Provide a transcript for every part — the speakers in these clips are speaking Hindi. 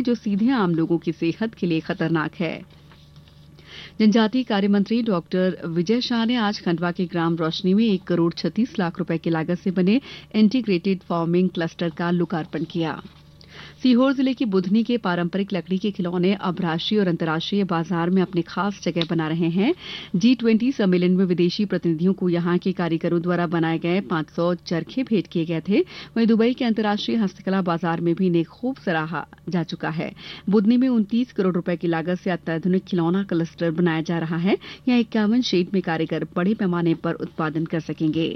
जो सीधे आम लोगों की सेहत के लिए खतरनाक है। जनजातीय कार्य मंत्री डॉक्टर विजय शाह ने आज खंडवा के ग्राम रोशनी में 1 करोड़ 36 लाख रुपए की लागत से बने इंटीग्रेटेड फार्मिंग क्लस्टर का लोकार्पण किया। सीहोर जिले की बुधनी के पारंपरिक लकड़ी के खिलौने अब राष्ट्रीय और अंतर्राष्ट्रीय बाजार में अपनी खास जगह बना रहे हैं। G20 सम्मेलन में विदेशी प्रतिनिधियों को यहां के कारीगरों द्वारा बनाए गए 500 चरखे भेंट किए गए थे। वहीं दुबई के अंतर्राष्ट्रीय हस्तकला बाजार में भी इन्हें खूब सराहा जा चुका है। बुधनी में 29 करोड़ रुपए की लागत से अत्याधुनिक खिलौना क्लस्टर बनाया जा रहा है। यहां 51 शेड में कारीगर बड़े पैमाने पर उत्पादन कर सकेंगे।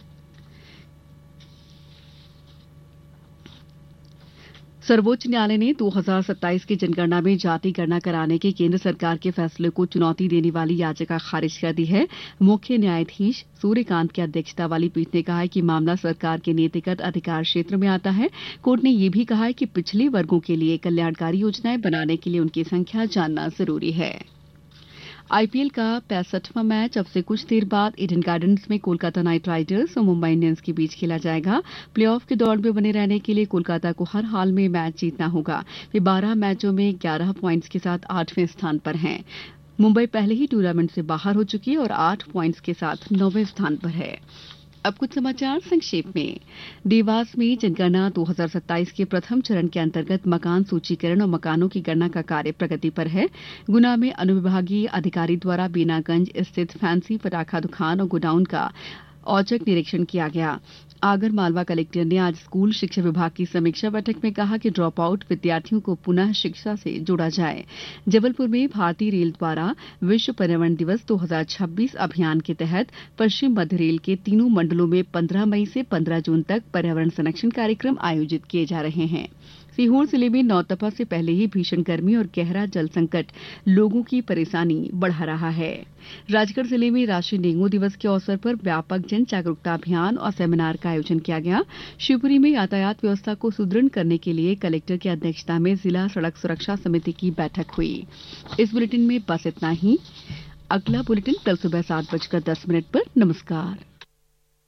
सर्वोच्च न्यायालय ने 2027 की जनगणना में जाति गणना कराने के केंद्र सरकार के फैसले को चुनौती देने वाली याचिका खारिज कर दी है। मुख्य न्यायाधीश सूर्यकांत की अध्यक्षता वाली पीठ ने कहा है कि मामला सरकार के नीतिगत अधिकार क्षेत्र में आता है। कोर्ट ने यह भी कहा है कि पिछड़े वर्गों के लिए कल्याणकारी योजनाएं बनाने के लिए उनकी संख्या जानना जरूरी है। आईपीएल का 65वां मैच अब से कुछ देर बाद ईडन गार्डन्स में कोलकाता नाइट राइडर्स और मुंबई इंडियंस के बीच खेला जाएगा। प्लेऑफ के दौड़ में बने रहने के लिए कोलकाता को हर हाल में मैच जीतना होगा। वे 12 मैचों में 11 पॉइंट्स के साथ 8वें स्थान पर हैं। मुंबई पहले ही टूर्नामेंट से बाहर हो चुकी है और 8 पॉइंट्स के साथ 9वें स्थान पर है। अब कुछ समाचार संक्षेप में। देवास में जनगणना 2027 के प्रथम चरण के अंतर्गत मकान सूचीकरण और मकानों की गणना का कार्य प्रगति पर है। गुना में अनुविभागीय अधिकारी द्वारा बीनागंज स्थित फैंसी पटाखा दुकान और गोडाउन का औचक निरीक्षण किया गया। आगर मालवा कलेक्टर ने आज स्कूल शिक्षा विभाग की समीक्षा बैठक में कहा कि ड्रॉप आउट विद्यार्थियों को पुनः शिक्षा से जोड़ा जाए। जबलपुर में भारतीय रेल द्वारा विश्व पर्यावरण दिवस 2026 अभियान के तहत पश्चिम मध्य रेल के तीनों मंडलों में 15 मई से 15 जून तक पर्यावरण संरक्षण कार्यक्रम आयोजित किए जा रहे हैं। सीहोर जिले में नौतपा से पहले ही भीषण गर्मी और गहरा जल संकट लोगों की परेशानी बढ़ा रहा है। राजगढ़ जिले में राष्ट्रीय डेंगू दिवस के अवसर पर व्यापक जन जागरूकता अभियान और सेमिनार का आयोजन किया गया। शिवपुरी में यातायात व्यवस्था को सुदृढ़ करने के लिए कलेक्टर की अध्यक्षता में जिला सड़क सुरक्षा समिति की बैठक हुई। इस बुलेटिन में बस इतना ही। अगला बुलेटिन कल सुबह 7:10 पर। नमस्कार।